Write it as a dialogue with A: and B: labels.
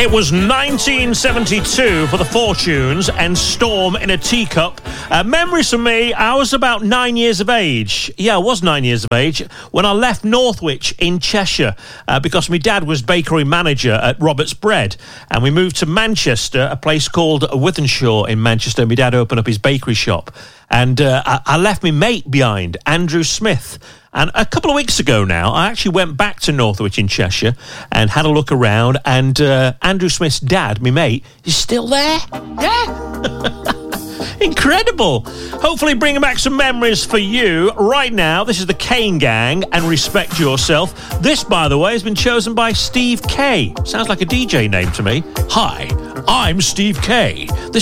A: It was 1972 for the Fortunes and Storm in a Teacup. Memories for me, I was about 9 years of age. Yeah, I was 9 years of age when I left Northwich in Cheshire because my dad was bakery manager at Robert's Bread. And we moved to Manchester, a place called Wythenshawe in Manchester. My dad opened up his bakery shop. And I left my mate behind, Andrew Smith. And a couple of weeks ago now, I actually went back to Northwich in Cheshire and had a look around. And Andrew Smith's dad, my mate, is still there. Yeah. Incredible. Hopefully bringing back some memories for you. Right now, this is the Kane Gang and Respect Yourself. This, by the way, has been chosen by Steve K. Sounds like a DJ name to me. Hi, I'm Steve K. This